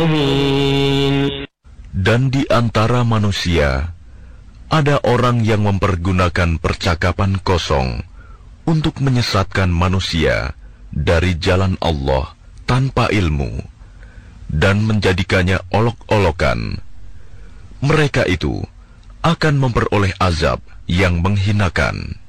مهين. Dan di antara manusia ada orang yang mempergunakan percakapan kosong untuk menyesatkan manusia dari jalan Allah tanpa ilmu dan menjadikannya olok-olokan. Mereka itu akan memperoleh azab yang menghinakan.